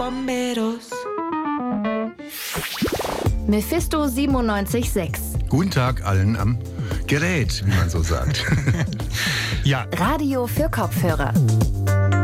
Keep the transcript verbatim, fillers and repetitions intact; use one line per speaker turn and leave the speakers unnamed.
bomberos.
Mephisto siebenundneunzig Komma sechs.
Guten Tag allen am Gerät, wie man so sagt.
Ja.
Radio für Kopfhörer.